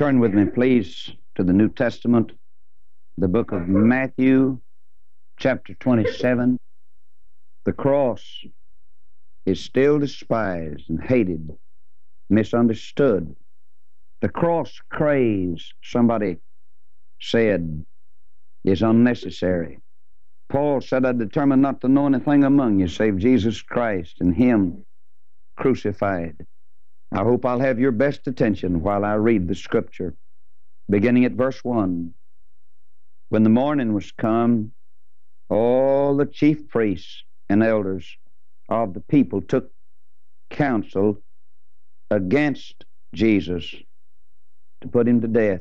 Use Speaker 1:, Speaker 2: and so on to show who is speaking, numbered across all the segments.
Speaker 1: Turn with me, please, to the New Testament, the book of Matthew, chapter 27. The cross is still despised and hated, misunderstood. The cross craze, somebody said, is unnecessary. Paul said, I determined not to know anything among you save Jesus Christ and Him crucified. I hope I'll have your best attention while I read the Scripture, beginning at verse 1. When the morning was come, all the chief priests and elders of the people took counsel against Jesus to put Him to death.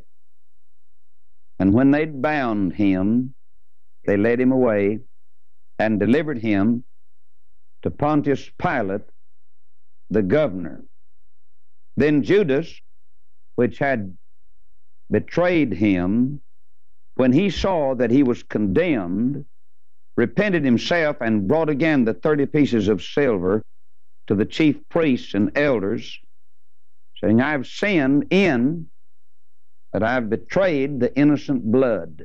Speaker 1: And when they'd bound Him, they led Him away and delivered Him to Pontius Pilate, the governor. Then Judas, which had betrayed Him, when he saw that he was condemned, repented himself and brought again the 30 pieces of silver to the chief priests and elders, saying, I've sinned in that I've betrayed the innocent blood.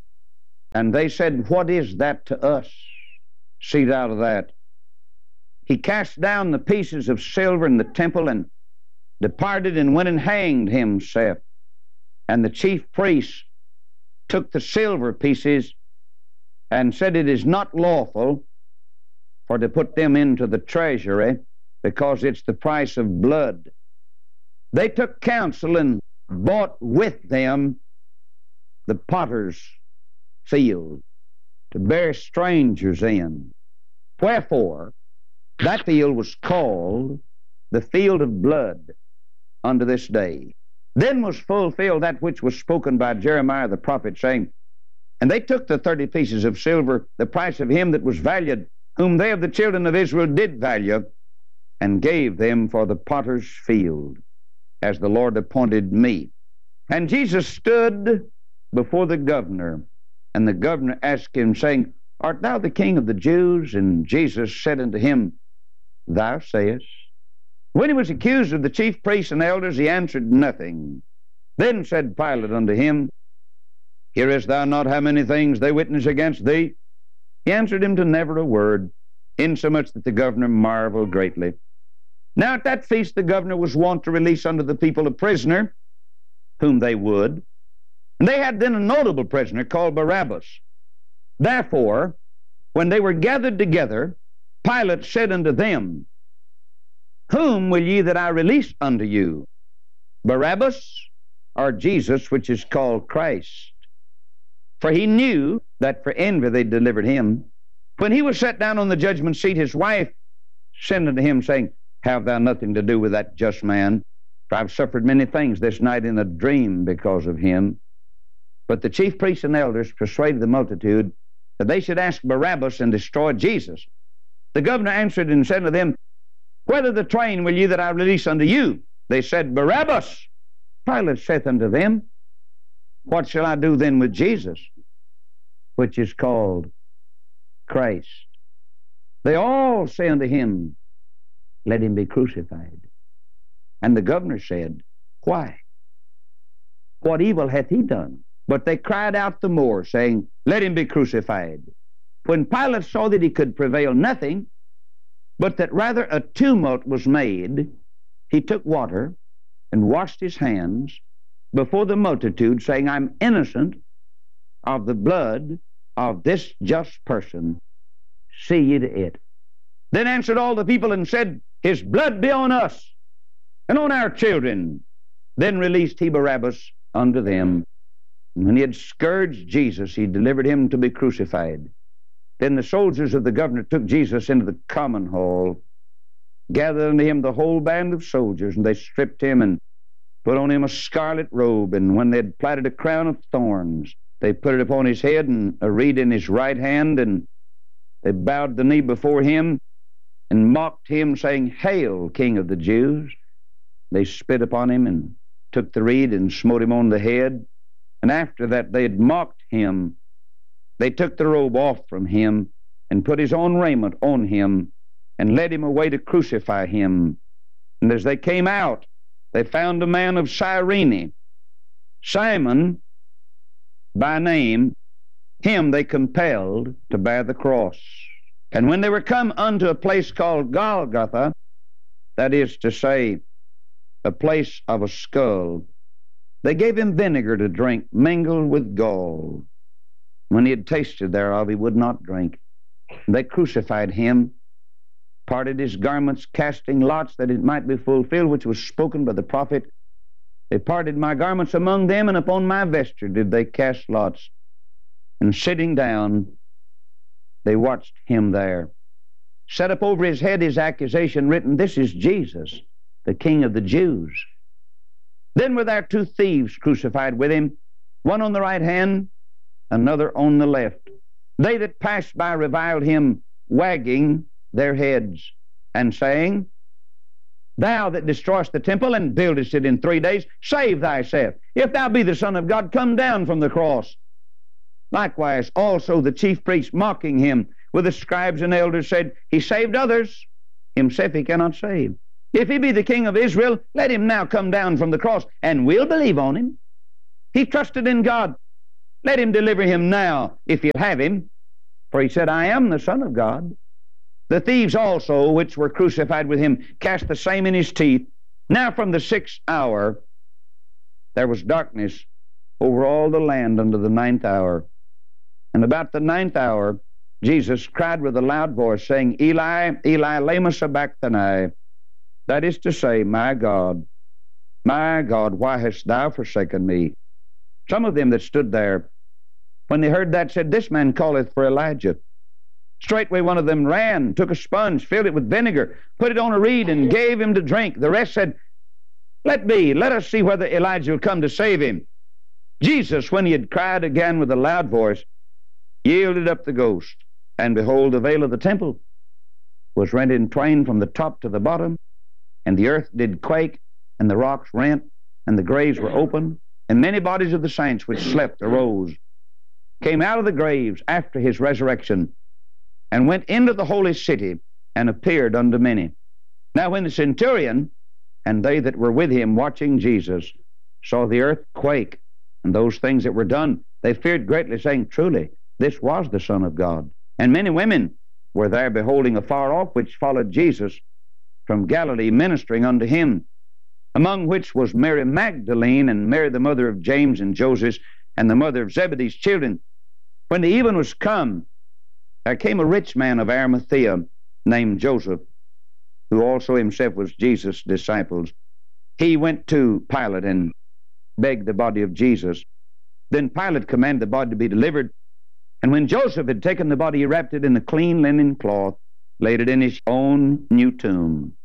Speaker 1: And they said, what is that to us? See out of that. He cast down the pieces of silver in the temple and departed and went and hanged himself. And the chief priests took the silver pieces and said, it is not lawful for to put them into the treasury, because it's the price of blood. They took counsel and bought with them the potter's field to bear strangers in. Wherefore, that field was called the field of blood unto this day. Then was fulfilled that which was spoken by Jeremiah the prophet, saying, and they took the 30 pieces of silver, the price of him that was valued, whom they of the children of Israel did value, and gave them for the potter's field, as the Lord appointed me. And Jesus stood before the governor, and the governor asked him, saying, art thou the king of the Jews? And Jesus said unto him, thou sayest. When he was accused of the chief priests and elders, he answered nothing. Then said Pilate unto him, hearest thou not how many things they witness against thee? He answered him to never a word, insomuch that the governor marveled greatly. Now at that feast the governor was wont to release unto the people a prisoner, whom they would. And they had then a notable prisoner called Barabbas. Therefore, when they were gathered together, Pilate said unto them, whom will ye that I release unto you, Barabbas or Jesus, which is called Christ? For he knew that for envy they delivered him. When he was set down on the judgment seat, his wife sent unto him, saying, have thou nothing to do with that just man? For I've suffered many things this night in a dream because of him. But the chief priests and elders persuaded the multitude that they should ask Barabbas and destroy Jesus. The governor answered and said to them, whether the twain will ye that I release unto you? They said, Barabbas. Pilate saith unto them, what shall I do then with Jesus, which is called Christ? They all say unto him, let him be crucified. And the governor said, why? What evil hath he done? But they cried out the more, saying, let him be crucified. When Pilate saw that he could prevail nothing, but that rather a tumult was made, he took water and washed his hands before the multitude, saying, I'm innocent of the blood of this just person. See ye to it. Then answered all the people and said, his blood be on us and on our children. Then released he Barabbas unto them. And when he had scourged Jesus, he delivered him to be crucified. Then the soldiers of the governor took Jesus into the common hall, gathered unto him the whole band of soldiers, and they stripped him and put on him a scarlet robe. And when they had platted a crown of thorns, they put it upon his head and a reed in his right hand, and they bowed the knee before him and mocked him, saying, hail, King of the Jews. They spit upon him and took the reed and smote him on the head. And after that they had mocked him, they took the robe off from him and put his own raiment on him and led him away to crucify him. And as they came out, they found a man of Cyrene Simon, by name, him they compelled to bear the cross. And when they were come unto a place called Golgotha, that is to say, a place of a skull, they gave him vinegar to drink, mingled with gall. When he had tasted thereof, he would not drink. They crucified him, parted his garments, casting lots that it might be fulfilled, which was spoken by the prophet. They parted my garments among them, and upon my vesture did they cast lots. And sitting down, they watched him there. Set up over his head his accusation written, This is Jesus, the King of the Jews. Then were there two thieves crucified with him, one on the right hand, another on the left. They that passed by reviled him, wagging their heads, and saying, Thou that destroyest the temple and buildest it in 3 days, save thyself. If thou be the Son of God, come down from the cross. Likewise also the chief priests, mocking him with the scribes and elders, said, He saved others, himself he cannot save. If he be the King of Israel, let him now come down from the cross, and we'll believe on him. He trusted in God. Let him deliver him now, if you'll have him. For he said, I am the Son of God. The thieves also, which were crucified with him, cast the same in his teeth. Now from the 6th hour there was darkness over all the land unto the 9th hour. And about the 9th hour Jesus cried with a loud voice, saying, Eli, Eli, lama sabachthani. That is to say, my God, why hast thou forsaken me? Some of them that stood there, when they heard that, said, This man calleth for Elijah. Straightway one of them ran, took a sponge, filled it with vinegar, put it on a reed, and gave him to drink. The rest said, Let be, let us see whether Elijah will come to save him. Jesus, when he had cried again with a loud voice, yielded up the ghost. And behold, the veil of the temple was rent in twain from the top to the bottom, and the earth did quake, and the rocks rent, and the graves were open, and many bodies of the saints which slept arose, came out of the graves after his resurrection, and went into the holy city, and appeared unto many. Now when the centurion and they that were with him watching Jesus saw the earth quake, and those things that were done, they feared greatly, saying, Truly, this was the Son of God. And many women were there beholding afar off, which followed Jesus from Galilee, ministering unto him, among which was Mary Magdalene, and Mary the mother of James and Joseph, and the mother of Zebedee's children. When the even was come, there came a rich man of Arimathea, named Joseph, who also himself was Jesus' disciples. He went to Pilate and begged the body of Jesus. Then Pilate commanded the body to be delivered. And when Joseph had taken the body, he wrapped it in a clean linen cloth, laid it in his own new tomb,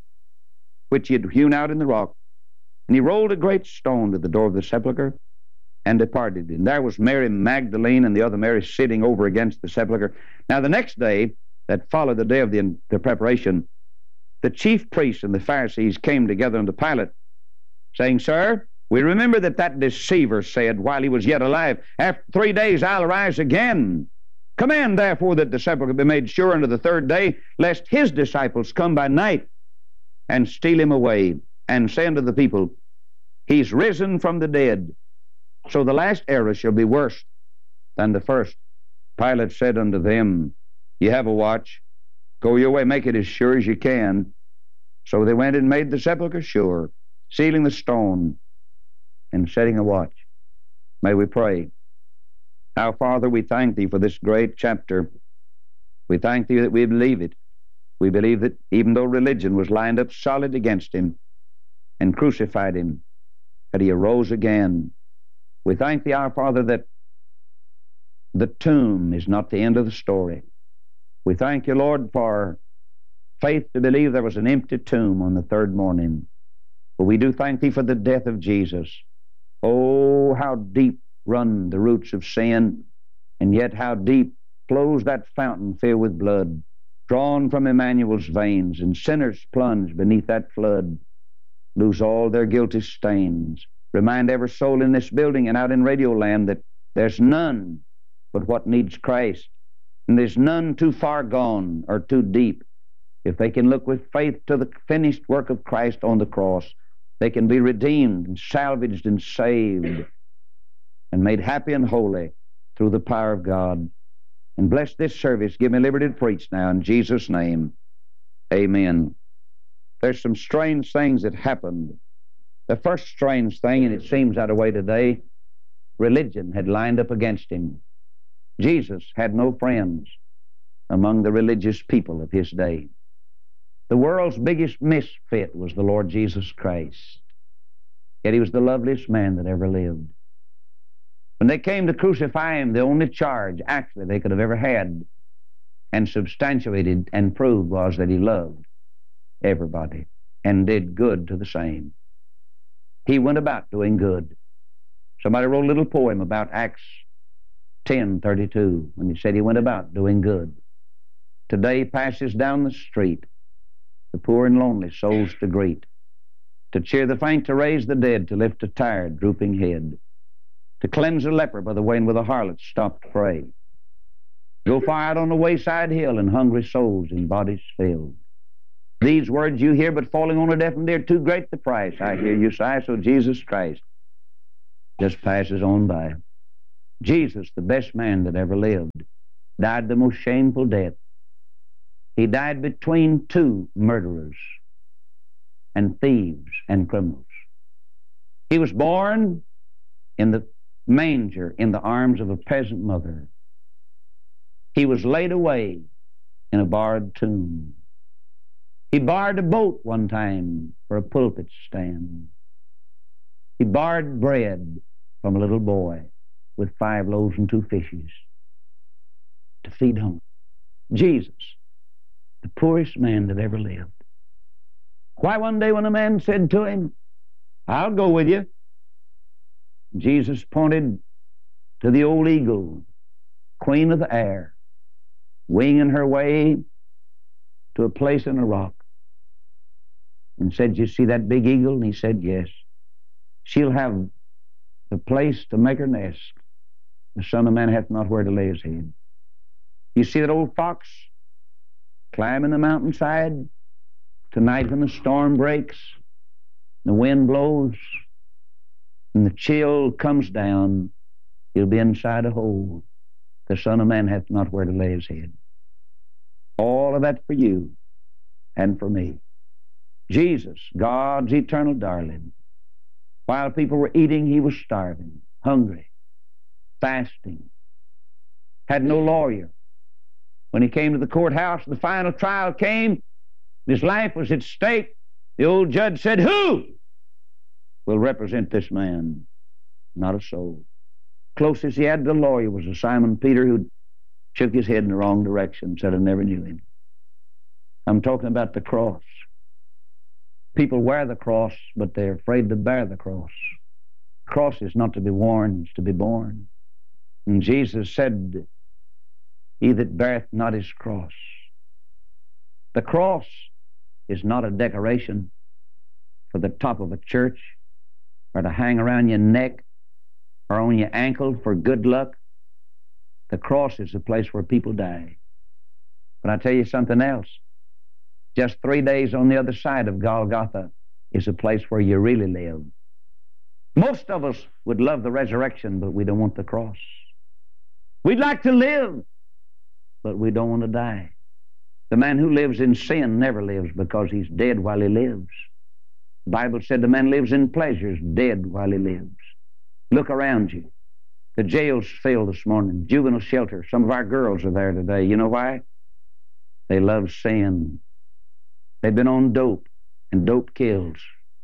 Speaker 1: which he had hewn out in the rock. And he rolled a great stone to the door of the sepulchre, and departed. And there was Mary Magdalene and the other Mary sitting over against the sepulchre. Now the next day, that followed the day of the preparation, the chief priests and the Pharisees came together unto Pilate, saying, Sir, we remember that deceiver said, while he was yet alive, After 3 days I'll arise again. Command therefore that the sepulchre be made sure unto the 3rd day, lest his disciples come by night and steal him away, and say unto the people, He's risen from the dead. So the last era shall be worse than the first. Pilate said unto them, Ye have a watch. Go your way, make it as sure as you can. So they went and made the sepulchre sure, sealing the stone and setting a watch. May we pray. Our Father, we thank Thee for this great chapter. We thank Thee that we believe it. We believe that even though religion was lined up solid against Him and crucified Him, that He arose again. We thank Thee, our Father, that the tomb is not the end of the story. We thank You, Lord, for faith to believe there was an empty tomb on the 3rd morning. But we do thank Thee for the death of Jesus. Oh, how deep run the roots of sin, and yet how deep flows that fountain filled with blood, drawn from Emmanuel's veins, and sinners plunge beneath that flood, lose all their guilty stains. Remind every soul in this building and out in Radio Land that there's none but what needs Christ, and there's none too far gone or too deep. If they can look with faith to the finished work of Christ on the cross, they can be redeemed and salvaged and saved and made happy and holy through the power of God. And bless this service. Give me liberty to preach now in Jesus' name. Amen. There's some strange things that happened. The first strange thing, and it seems that way today, religion had lined up against him. Jesus had no friends among the religious people of his day. The world's biggest misfit was the Lord Jesus Christ. Yet he was the loveliest man that ever lived. When they came to crucify him, the only charge actually they could have ever had and substantiated and proved was that he loved everybody and did good to the same. He went about doing good. Somebody wrote a little poem about Acts 10:32 when he said he went about doing good. Today he passes down the street, the poor and lonely souls to greet, to cheer the faint, to raise the dead, to lift a tired, drooping head, to cleanse a leper by the way where the harlots stop to pray, go far out on the wayside hill and hungry souls in bodies filled. These words you hear, but falling on a deaf and ear, too great the price. I hear you sigh, so Jesus Christ just passes on by. Jesus, the best man that ever lived, died the most shameful death. He died between two murderers and thieves and criminals. He was born in the manger in the arms of a peasant mother. He was laid away in a barred tomb. He borrowed a boat one time for a pulpit stand. He borrowed bread from a little boy with 5 loaves and 2 fishes to feed hungry. Jesus, the poorest man that ever lived. Why, one day when a man said to him, I'll go with you, Jesus pointed to the old eagle, queen of the air, winging her way to a place in a rock, and said, you see that big eagle? And he said, yes. She'll have the place to make her nest. The Son of Man hath not where to lay his head. You see that old fox climbing the mountainside? Tonight when the storm breaks, the wind blows, and the chill comes down, he'll be inside a hole. The Son of Man hath not where to lay his head. All of that for you and for me. Jesus, God's eternal darling. While people were eating, he was starving, hungry, fasting, had no lawyer. When he came to the courthouse, the final trial came, his life was at stake. The old judge said, who will represent this man? Not a soul. Closest he had to the lawyer was a Simon Peter who shook his head in the wrong direction and said, I never knew him. I'm talking about the cross. People wear the cross, but they're afraid to bear the cross. The cross is not to be worn, it's to be borne. And Jesus said, he that beareth not his cross. The cross is not a decoration for the top of a church or to hang around your neck or on your ankle for good luck. The cross is the place where people die. But I tell you something else. Just 3 days on the other side of Golgotha is a place where you really live. Most of us would love the resurrection, but we don't want the cross. We'd like to live, but we don't want to die. The man who lives in sin never lives because he's dead while he lives. The Bible said the man lives in pleasures, dead while he lives. Look around you. The jail's filled this morning, juvenile shelter. Some of our girls are there today. You know why? They love sin. They've been on dope, and dope kills.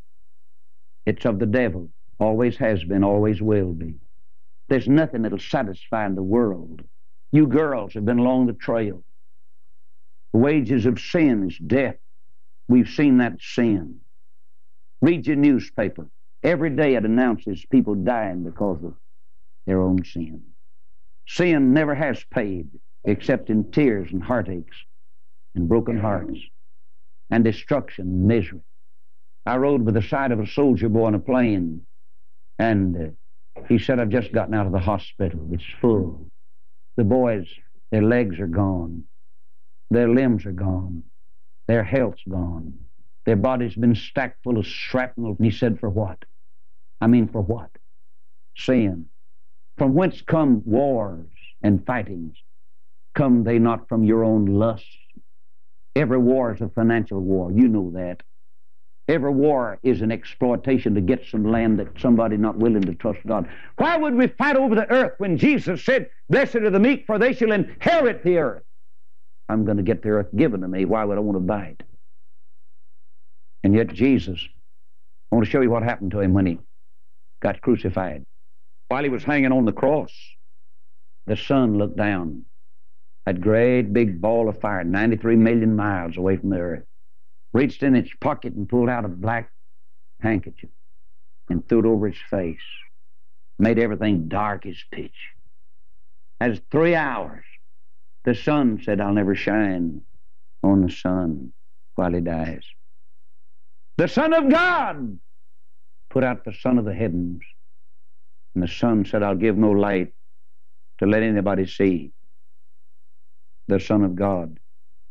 Speaker 1: It's of the devil. Always has been, always will be. There's nothing that'll satisfy in the world. You girls have been along the trail. The wages of sin is death. We've seen that sin. Read your newspaper. Every day it announces people dying because of their own sin. Sin never has paid except in tears and heartaches and broken hearts and destruction and misery. I rode by the side of a soldier boy on a plane, and he said, I've just gotten out of the hospital. It's full. The boys, their legs are gone. Their limbs are gone. Their health's gone. Their body's been stacked full of shrapnel. And he said, for what? I mean, for what? Sin. From whence come wars and fightings? Come they not from your own lusts? Every war is a financial war. You know that. Every war is an exploitation to get some land that somebody not willing to trust God. Why would we fight over the earth when Jesus said, blessed are the meek, for they shall inherit the earth? I'm going to get the earth given to me. Why would I want to buy it? And yet Jesus, I want to show you what happened to him when he got crucified. While he was hanging on the cross, the sun looked down. That great big ball of fire, 93 million miles away from the earth, reached in its pocket and pulled out a black handkerchief and threw it over his face. Made everything dark as pitch. As 3 hours, the sun said, I'll never shine on the sun while he dies. The Son of God put out the sun of the heavens, and the sun said, I'll give no light to let anybody see. The Son of God.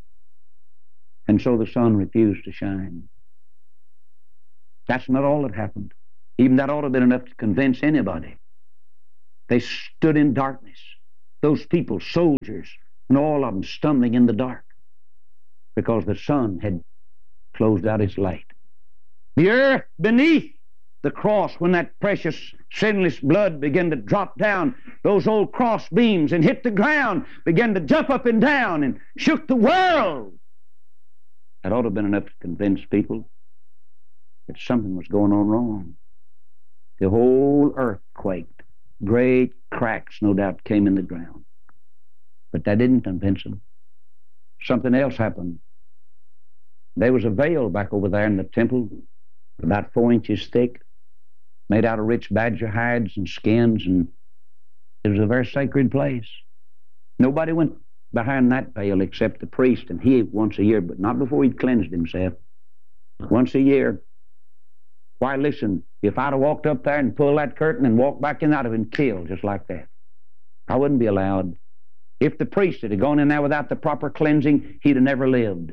Speaker 1: And so the sun refused to shine. That's not all that happened. Even that ought to have been enough to convince anybody. They stood in darkness. Those people, soldiers, and all of them stumbling in the dark because the sun had closed out its light. The earth beneath the cross, when that precious sinless blood began to drop down, those old cross beams and hit the ground, began to jump up and down and shook the world. That ought to have been enough to convince people that something was going on wrong. The whole earth quaked. Great cracks, no doubt, came in the ground. But that didn't convince them. Something else happened. There was a veil back over there in the temple, about 4 inches thick, made out of rich badger hides and skins, and it was a very sacred place. Nobody went behind that veil except the priest, and he once a year, but not before he'd cleansed himself. Once a year. Why, listen, if I'd have walked up there and pulled that curtain and walked back in, I'd have been killed just like that. I wouldn't be allowed. If the priest had gone in there without the proper cleansing, he'd have never lived.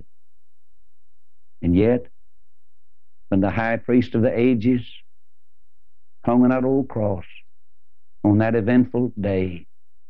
Speaker 1: And yet, when the high priest of the ages hung on that old cross on that eventful day,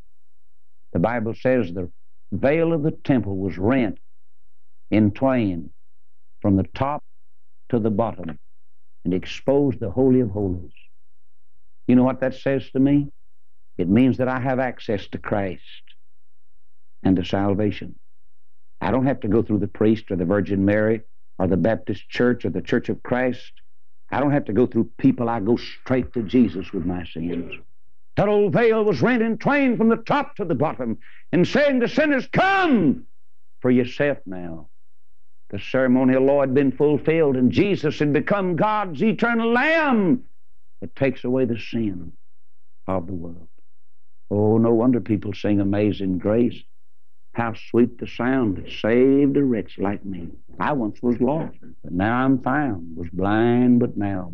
Speaker 1: the Bible says the veil of the temple was rent in twain from the top to the bottom and exposed the Holy of Holies. You know what that says to me? It means that I have access to Christ and to salvation. I don't have to go through the priest or the Virgin Mary or the Baptist Church or the Church of Christ. I don't have to go through people. I go straight to Jesus with my sins. That old veil was rent in twain from the top to the bottom, and saying to sinners, come for yourself now. The ceremonial law had been fulfilled, and Jesus had become God's eternal Lamb that takes away the sin of the world. Oh, no wonder people sing Amazing Grace. How sweet the sound that saved a wretch like me. I once was lost, but now I'm found, was blind, but now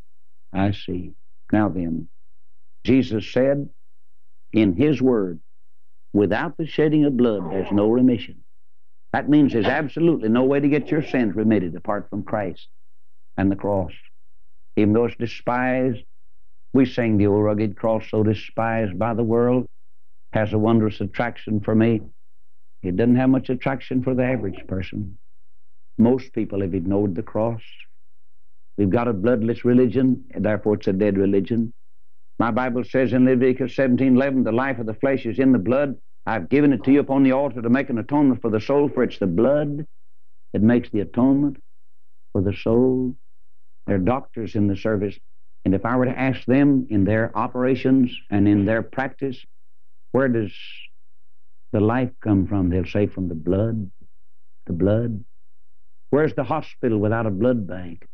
Speaker 1: I see. Now then, Jesus said in His Word, without the shedding of blood, there's no remission. That means there's absolutely no way to get your sins remitted apart from Christ and the cross. Even though it's despised, we sing the old rugged cross, so despised by the world, has a wondrous attraction for me. It doesn't have much attraction for the average person. Most people have ignored the cross. We've got a bloodless religion, and therefore it's a dead religion. My Bible says in Leviticus 17:11, the life of the flesh is in the blood. I've given it to you upon the altar to make an atonement for the soul, for it's the blood that makes the atonement for the soul. There are doctors in the service, and if I were to ask them in their operations and in their practice, where does the life come from? They'll say from the blood. The blood. Where's the hospital without a blood bank?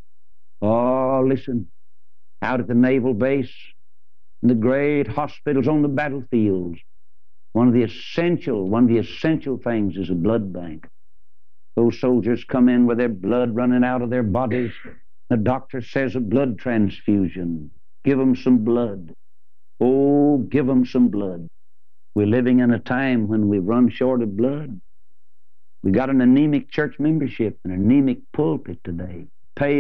Speaker 1: Oh, listen, out at the naval base, in the great hospitals on the battlefields, one of the essential things is a blood bank. Those soldiers come in with their blood running out of their bodies. The doctor says a blood transfusion. Give them some blood. Oh, give them some blood. We're living in a time when we run short of blood. We got an anemic church membership, an anemic pulpit today.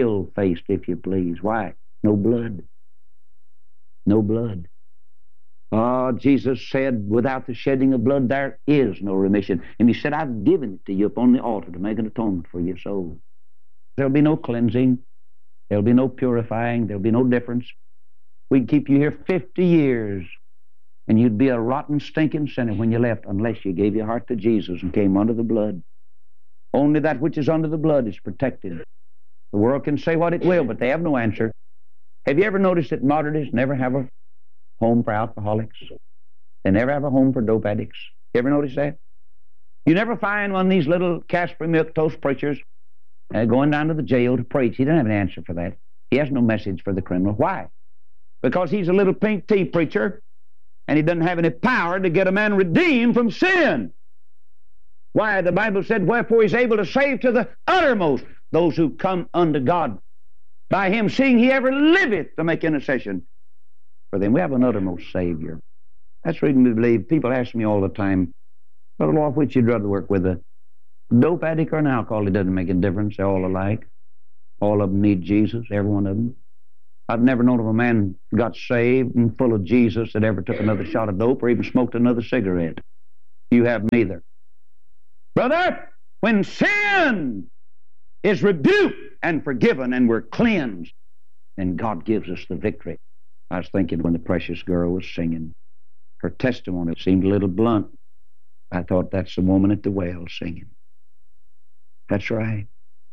Speaker 1: Pale-faced, if you please. Why? No blood. No blood. Jesus said, without the shedding of blood, there is no remission. And he said, I've given it to you upon the altar to make an atonement for your soul. There'll be no cleansing. There'll be no purifying. There'll be no difference. We'd keep you here 50 years, and you'd be a rotten, stinking sinner when you left, unless you gave your heart to Jesus and came under the blood. Only that which is under the blood is protected. The world can say what it will, but they have no answer. Have you ever noticed that modernists never have a home for alcoholics? They never have a home for dope addicts. You ever notice that? You never find one of these little Casper milk toast preachers going down to the jail to preach. He doesn't have an answer for that. He has no message for the criminal. Why? Because he's a little pink tea preacher, and he doesn't have any power to get a man redeemed from sin. Why? The Bible said, wherefore he's able to save to the uttermost those who come unto God by him, seeing he ever liveth to make intercession for them. We have an uttermost Savior. That's the reason we believe. People ask me all the time, well, Lord, which you'd rather work with, a dope addict or an alcoholic? It doesn't make a difference. They're all alike. All of them need Jesus, every one of them. I've never known of a man who got saved and full of Jesus that ever took another shot of dope or even smoked another cigarette. You have neither. Brother, when sin is rebuked and forgiven and we're cleansed, then God gives us the victory. I was thinking when the precious girl was singing, her testimony seemed a little blunt. I thought, that's the woman at the well singing. That's right.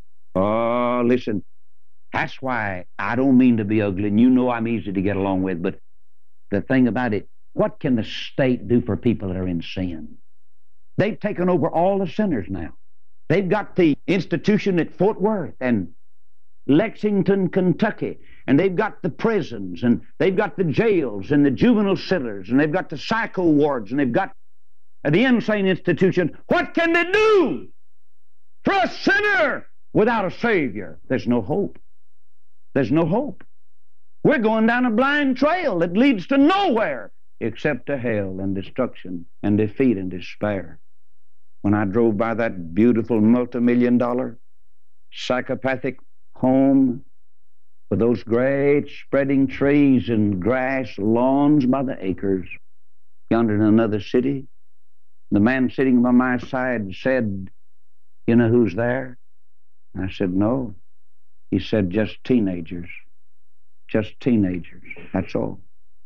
Speaker 1: Oh, listen, that's why I don't mean to be ugly, and you know I'm easy to get along with, but the thing about it, what can the state do for people that are in sin? They've taken over all the sinners now. They've got the institution at Fort Worth and Lexington, Kentucky, and they've got the prisons, and they've got the jails and the juvenile centers, and they've got the psycho wards, and they've got the insane institution. What can they do for a sinner without a Savior? There's no hope. There's no hope. We're going down a blind trail that leads to nowhere except to hell and destruction and defeat and despair. When I drove by that beautiful multi-million-dollar psychopathic home with those great spreading trees and grass, lawns by the acres, yonder in another city, the man sitting by my side said, you know who's there? I said, no. He said, just teenagers. Just teenagers. That's all.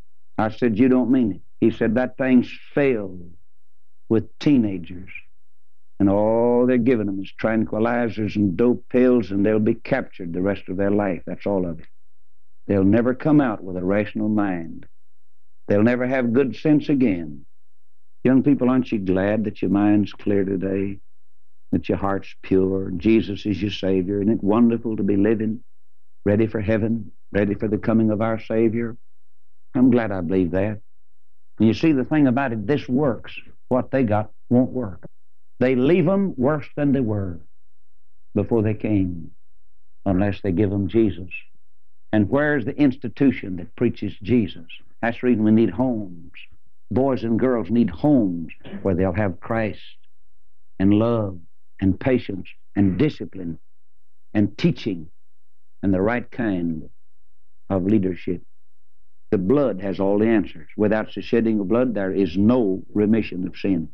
Speaker 1: I said, you don't mean it. He said, that thing's filled with teenagers. And all they're giving them is tranquilizers and dope pills, and they'll be captured the rest of their life. That's all of it. They'll never come out with a rational mind. They'll never have good sense again. Young people, aren't you glad that your mind's clear today? That your heart's pure? Jesus is your Savior. Isn't it wonderful to be living, ready for heaven, ready for the coming of our Savior? I'm glad I believe that. And you see, the thing about it, this works. What they got won't work. They leave them worse than they were before they came, unless they give them Jesus. And where's the institution that preaches Jesus? That's the reason we need homes. Boys and girls need homes where they'll have Christ and love and patience and discipline and teaching and the right kind of leadership. The blood has all the answers. Without the shedding of blood, there is no remission of sin.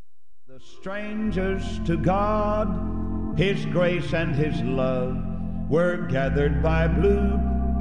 Speaker 2: The strangers to God, His grace and His love, were gathered by blue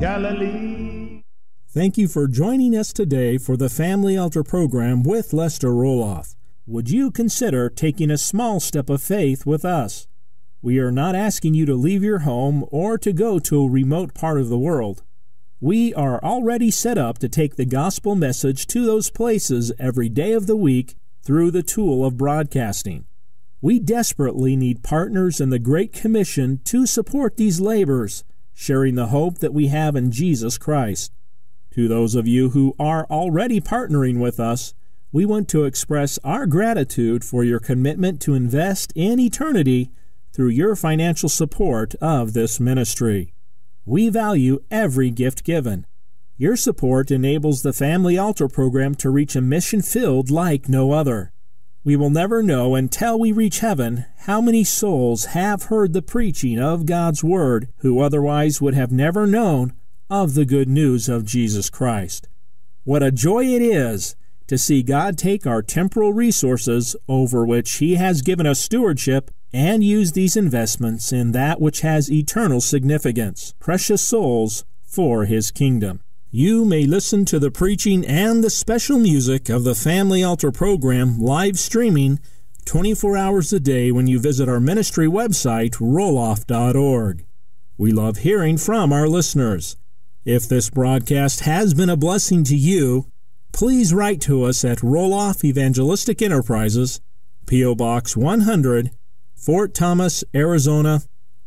Speaker 2: Galilee.
Speaker 3: Thank you for joining us today for the Family Altar program with Lester Roloff. Would you consider taking a small step of faith with us? We are not asking you to leave your home or to go to a remote part of the world. We are already set up to take the gospel message to those places every day of the week through the tool of broadcasting. We desperately need partners in the Great Commission to support these labors, sharing the hope that we have in Jesus Christ. To those of you who are already partnering with us, we want to express our gratitude for your commitment to invest in eternity through your financial support of this ministry. We value every gift given. Your support enables the Family Altar program to reach a mission field like no other. We will never know until we reach heaven how many souls have heard the preaching of God's Word who otherwise would have never known of the good news of Jesus Christ. What a joy it is to see God take our temporal resources over which He has given us stewardship and use these investments in that which has eternal significance, precious souls for His kingdom. You may listen to the preaching and the special music of the Family Altar program live streaming 24 hours a day when you visit our ministry website, roloff.org. We love hearing from our listeners. If this broadcast has been a blessing to you, please write to us at Roloff Evangelistic Enterprises, P.O. Box 100, Fort Thomas, Arizona,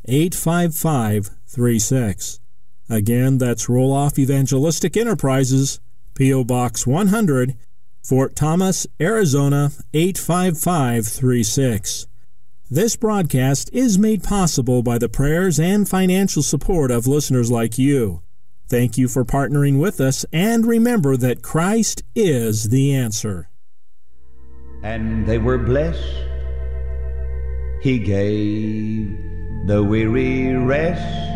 Speaker 3: 85536. Again, that's Roloff Evangelistic Enterprises, P.O. Box 100, Fort Thomas, Arizona, 85536. This broadcast is made possible by the prayers and financial support of listeners like you. Thank you for partnering with us, and remember that Christ is the answer.
Speaker 2: And they were blessed. He gave the weary rest.